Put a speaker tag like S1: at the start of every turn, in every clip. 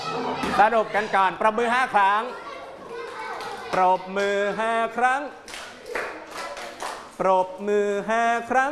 S1: สรุปกันก่อนปรบมือ5 ครั้งปรบมือ5 ครั้งปรบมือ5 ครั้ง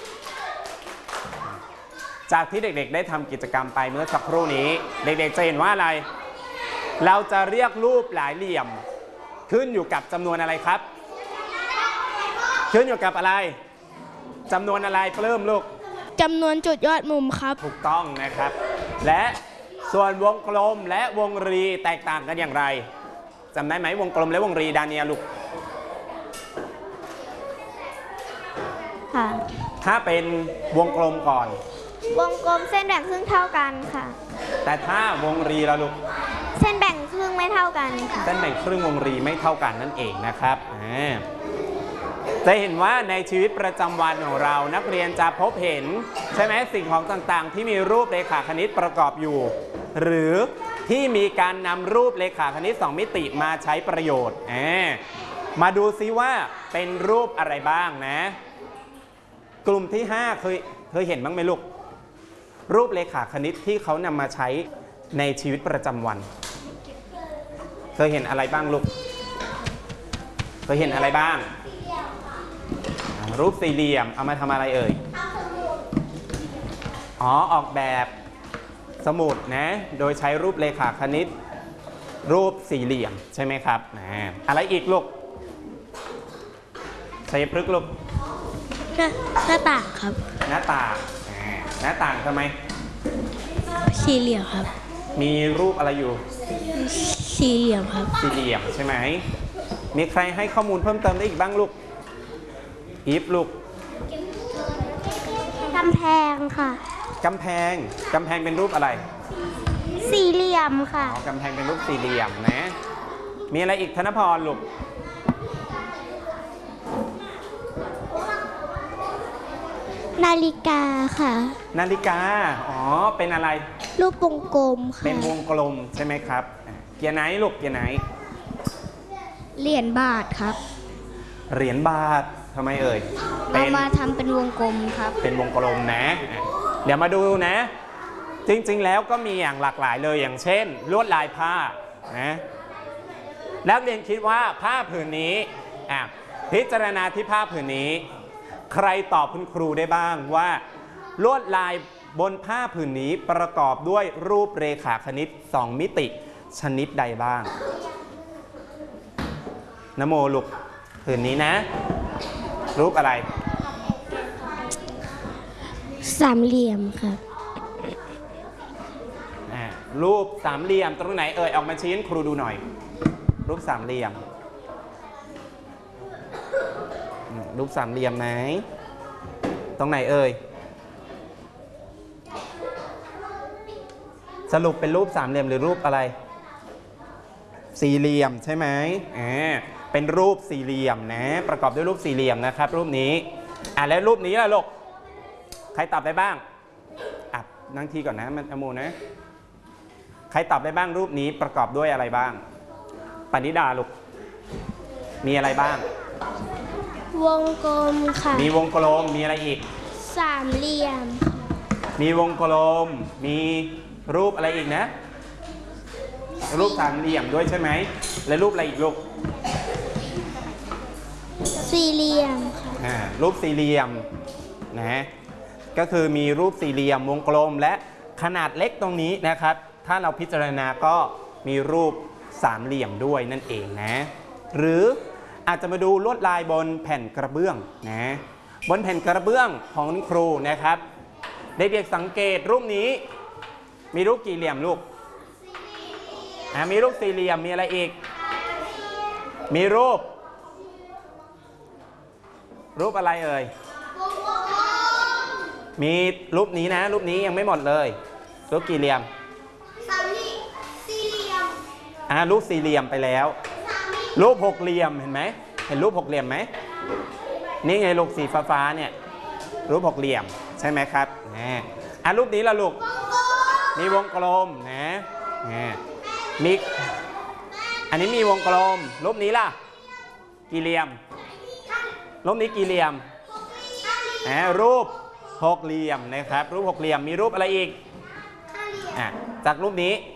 S1: จากที่เด็กๆได้ทำกิจกรรมไปเมื่อสักครู่นี้เด็กๆจะเห็นว่าอะไรเราจะเรียกรูปหลายเหลี่ยมขึ้นอยู่กับจำนวนอะไรครับขึ้นอยู่กับอะไรจำนวนอะไรเพิ่มลูก
S2: จำนวนจุดยอดมุมครับ
S1: ถูกต้องนะครับและส่วนวงกลมและวงรีแตกต่างกันอย่างไรจำได้ไหมวงกลมและวงรีดาเนียลูก
S2: ค่ะ
S1: ถ้าเป็นวงกลมก่อน
S2: วงกลมเส้นแบ่งครึ่งเท่ากันค่ะ
S1: แต่ถ้าวงรีละลูก
S2: เส้นแบ่งครึ่งไม่เท่ากันค่ะ
S1: เส้นแบ่งครึ่งวงรีไม่เท่ากันนั่นเองนะครับจะเห็นว่าในชีวิตประจำวันของเรานักเรียนจะพบเห็นใช่ไหมสิ่งของต่างๆที่มีรูปเรขาคณิตประกอบอยู่หรือที่มีการนำรูปเรขาคณิต2 มิติมาใช้ประโยชน์มาดูซิว่าเป็นรูปอะไรบ้างนะกลุ่มที่5เคยเห็นบ้างไหมลูกรูปเรขาคณิตที่เขานำมาใช้ในชีวิตประจำวันเคยเห็นอะไรบ้างลูกเคยเห็นอะไรบ้างรูปสี่เหลี่ยมเอามาทำอะไรเอ่ยออกแบบสมุดนะโดยใช้รูปเรขาคณิตรูปสี่เหลี่ยมใช่ไหมครับอะไรอีกลูกชัยพฤกษ์ลูก
S2: หน้าต่างครับ
S1: หน้าต่างทำไม
S2: สี่เหลี่ยมครับ
S1: มีรูปอะไรอยู่
S2: สี่เหลี่ยมครับ
S1: สี่เหลี่ยมใช่ไหมมีใครให้ข้อมูลเพิ่มเติมได้อีกบ้างลูกอีฟลูก
S2: กำแพงค่ะ
S1: กำแพงเป็นรูปอะไร
S2: สี่เหลี่ยมค่ะ
S1: กำแพงเป็นรูปสี่เหลี่ยมนะมีอะไรอีกธนพรลูก
S2: นาฬิกาค่ะ
S1: นาฬิกาเป็นอะไร
S2: รูปวงกลมค่ะ
S1: เป็นวงกลมใช่ไหมครับเกียร์ไหนลูกเกียร์ไหน
S2: เหรียญบาทครับ
S1: เหรียญบาททำไมเอ่ย
S2: เอามาทำเป็นวงกลมครับ
S1: เป็นวงกลมนะเดี๋ยวมาดูนะจริงๆแล้วก็มีอย่างหลากหลายเลยอย่างเช่นลวดลายผ้านะนักเรียนคิดว่าผ้าผืนนี้พิจารณาที่ผ้าผืนนี้ใครตอบคุณครูได้บ้างว่าลวดลายบนผ้าผืนนี้ประกอบด้วยรูปเรขาคณิต2 มิติชนิดใดบ้างนโมลูกผืนนี้นะรูปอะไร
S2: สามเหลี่ยมครับ
S1: รูปสามเหลี่ยมตรงไหนเอ่ยออกมาชี้ให้ครูดูหน่อยรูปสามเหลี่ยมรูปสามเหลี่ยมไหมตรงไหนเอ่ยสรุปเป็นรูปสามเหลี่ยมหรือรูปอะไรสี่เหลี่ยมใช่ไหมเป็นรูปสี่เหลี่ยมนะประกอบด้วยรูปสี่เหลี่ยมนะครับรูปนี้แล้วรูปนี้ล่ะลูกใครตอบได้บ้างนั่งทีก่อนนะมันอโมนะใครตอบได้บ้างรูปนี้ประกอบด้วยอะไรบ้างปณิดาลูกมีอะไรบ้าง
S2: วงกลมค่ะ
S1: มีวงกลมมีอะไรอีก
S2: สามเหลี่ยม
S1: มีวงกลมมีรูปอะไรอีกนะรูปสามเหลี่ยมด้วยใช่ไหมและรูปอะไรอีกลูก
S2: สี่เหลี่ยมค่ะ
S1: รูปสี่เหลี่ยมนะก็คือมีรูปสี่เหลี่ยมวงกลมและขนาดเล็กตรงนี้นะครับถ้าเราพิจารณาก็มีรูปสามเหลี่ยมด้วยนั่นเองนะหรืออาจจะมาดูลวดลายบนแผ่นกระเบื้องนะบนแผ่นกระเบื้องของครูนะครับเด็กๆสังเกตรูปนี้มีรูปกี่เหลี่ยมลูกมีรูปสี่เหลี่ยมมีอะไรอีกมีรูปอะไรเอ่ยมีรูปนี้นะรูปนี้ยังไม่หมดเลยรูปกี่เหลี่ยมสี่เหลี่ยมรูปสี่เหลี่ยมไปแล้วรูปหกเหลี่ยมเห็นไหมเห็นรูปหกเหลี่ยมไหมนี่ไงลูกสีฟ้าเนี่ยรูปหกเหลี่ยมใช่ไหมครับรูปนี้ละลูกมีวงกลมนะมีอันนี้มีวงกลมรูปนี้ล่ะกี่เหลี่ยมรูปนี้กี่เหลี่ยมรูปหกเหลี่ยมนะครับรูปหกเหลี่ยมมีรูปอะไรอีกจากรูปนี้